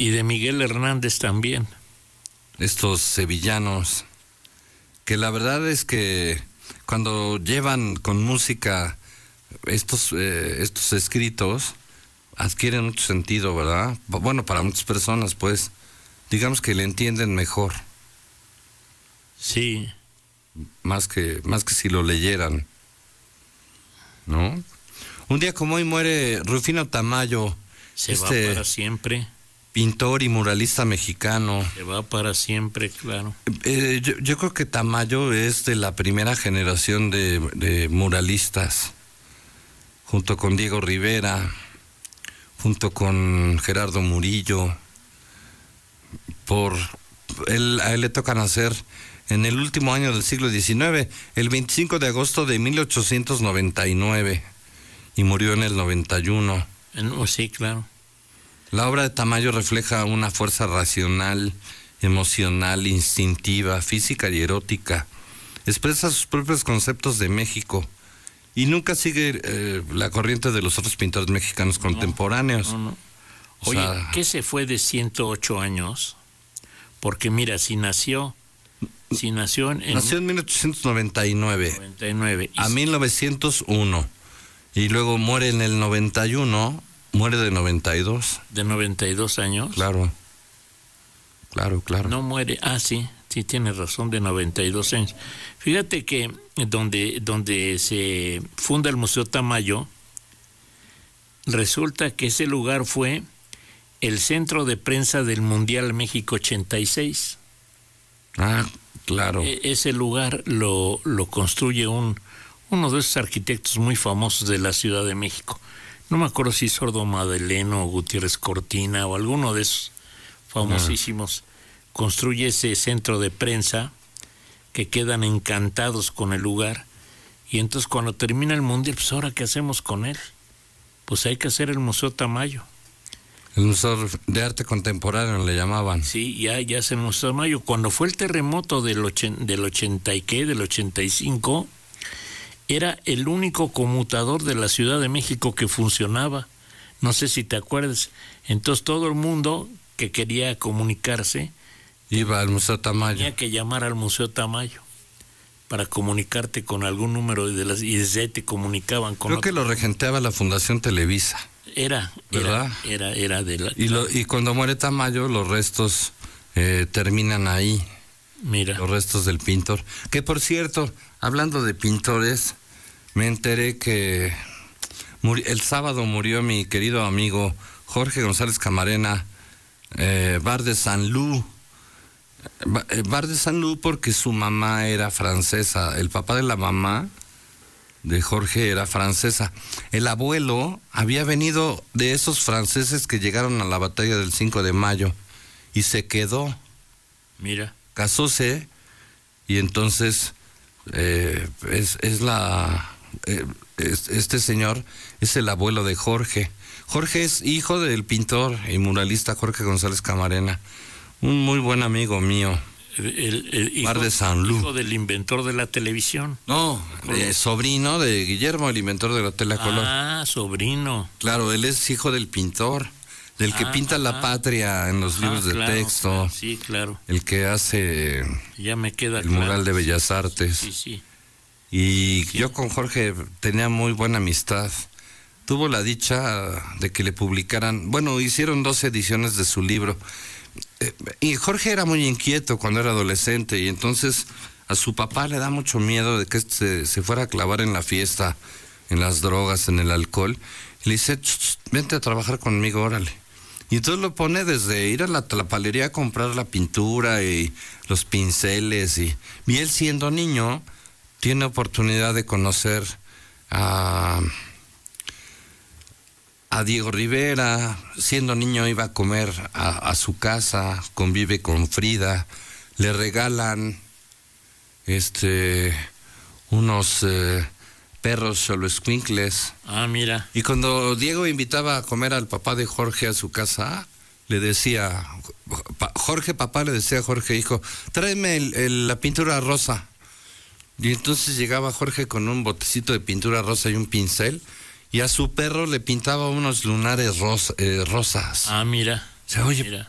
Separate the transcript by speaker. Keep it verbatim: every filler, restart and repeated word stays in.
Speaker 1: y de Miguel Hernández también.
Speaker 2: Estos sevillanos, que la verdad es que cuando llevan con música estos, eh, estos escritos, adquieren mucho sentido, ¿verdad? Bueno, para muchas personas, pues, digamos que le entienden mejor.
Speaker 1: Sí.
Speaker 2: Más que, más que si lo leyeran, ¿no? Un día como hoy muere Rufino Tamayo.
Speaker 1: Se
Speaker 2: este
Speaker 1: va para siempre.
Speaker 2: Pintor y muralista mexicano.
Speaker 1: Se va para siempre, claro.
Speaker 2: Eh, yo, yo creo que Tamayo es de la primera generación de, de muralistas, junto con Diego Rivera, junto con Gerardo Murillo. Por él, a él le toca nacer en el último año del siglo diecinueve, el veinticinco de agosto de mil ochocientos noventa y nueve, y murió en el noventa y uno.
Speaker 1: Oh, sí, claro.
Speaker 2: La obra de Tamayo refleja una fuerza racional, emocional, instintiva, física y erótica. Expresa sus propios conceptos de México y nunca sigue eh, la corriente de los otros pintores mexicanos no, contemporáneos.
Speaker 1: No, no. Oye, o sea, ¿qué se fue de ciento ocho años? Porque mira, si nació, si nació en...
Speaker 2: Nació en mil ochocientos noventa y nueve,
Speaker 1: noventa y nueve
Speaker 2: a mil novecientos uno, y luego muere en el noventa y uno... Muere de noventa y dos.
Speaker 1: ¿De noventa y dos años?
Speaker 2: Claro. Claro, claro.
Speaker 1: No muere. Ah, sí, sí tienes razón, de noventa y dos años. Fíjate que donde, donde se funda el Museo Tamayo, resulta que ese lugar fue el centro de prensa del Mundial México ochenta y seis.
Speaker 2: Ah, claro.
Speaker 1: E- ese lugar lo, lo construye un, uno de esos arquitectos muy famosos de la Ciudad de México. No me acuerdo si Sordo Madeleno o Gutiérrez Cortina o alguno de esos famosísimos. Ah. Construye ese centro de prensa que quedan encantados con el lugar. Y entonces cuando termina el Mundial, pues ¿ahora qué hacemos con él? Pues hay que hacer el Museo Tamayo.
Speaker 2: El Museo de Arte Contemporáneo le llamaban.
Speaker 1: Sí, ya, ya es el Museo Tamayo. Cuando fue el terremoto del, ochen, del ochenta y qué, del ochenta y cinco... era el único conmutador de la Ciudad de México que funcionaba. No sé si te acuerdas. Entonces todo el mundo que quería comunicarse
Speaker 2: iba al Museo Tamayo.
Speaker 1: Tenía que llamar al Museo Tamayo para comunicarte con algún número de las, y desde ahí te comunicaban con...
Speaker 2: Creo otro. Que lo regenteaba la Fundación Televisa.
Speaker 1: Era,
Speaker 2: ¿verdad?
Speaker 1: Era, era, era de la...
Speaker 2: Y, lo, y cuando muere Tamayo, los restos eh, terminan ahí.
Speaker 1: Mira.
Speaker 2: Los restos del pintor. Que por cierto, hablando de pintores, me enteré que muri- el sábado murió mi querido amigo Jorge González Camarena, eh, Bar de Saint-Loup. Bar de Saint-Loup porque su mamá era francesa. El papá de la mamá de Jorge era francesa. El abuelo había venido de esos franceses que llegaron a la batalla del cinco de mayo y se quedó.
Speaker 1: Mira.
Speaker 2: Casóse y entonces eh, es, es la eh, es, este señor es el abuelo de Jorge. Jorge es hijo del pintor y muralista Jorge González Camarena, un muy buen amigo mío.
Speaker 1: El, el, el hijo,
Speaker 2: Bar de Saint-Loup.
Speaker 1: Hijo del inventor de la televisión.
Speaker 2: No, eh, sobrino de Guillermo, el inventor de la tele a color.
Speaker 1: Ah, sobrino.
Speaker 2: Claro, él es hijo del pintor. Del que ah, pinta ajá. La patria en los ah, libros de
Speaker 1: claro,
Speaker 2: texto.
Speaker 1: Sí, claro.
Speaker 2: El que hace
Speaker 1: ya me queda
Speaker 2: el
Speaker 1: claro.
Speaker 2: mural de Bellas Artes.
Speaker 1: Sí, sí.
Speaker 2: Y
Speaker 1: sí.
Speaker 2: Yo con Jorge tenía muy buena amistad. Tuvo la dicha de que le publicaran, bueno, hicieron dos ediciones de su libro. Eh, y Jorge era muy inquieto cuando era adolescente y entonces a su papá le da mucho miedo de que se, se fuera a clavar en la fiesta, en las drogas, en el alcohol. Y le dice, vente a trabajar conmigo, órale. Y entonces lo pone desde ir a la tlapalería a comprar la pintura y los pinceles. Y, y él siendo niño tiene oportunidad de conocer a, a Diego Rivera. Siendo niño iba a comer a, a su casa, convive con Frida. Le regalan este unos... Eh, perros xoloescuincles.
Speaker 1: Ah, mira.
Speaker 2: Y cuando Diego invitaba a comer al papá de Jorge a su casa, le decía, Jorge papá le decía a Jorge hijo, tráeme el, el, la pintura rosa. Y entonces llegaba Jorge con un botecito de pintura rosa y un pincel, y a su perro le pintaba unos lunares ros, eh, rosas.
Speaker 1: Ah, mira.
Speaker 2: O sea, oye,
Speaker 1: mira.